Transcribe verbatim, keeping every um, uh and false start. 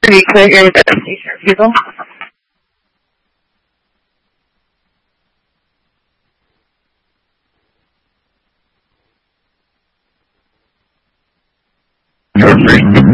pretty clear here with the station refusal. You're free.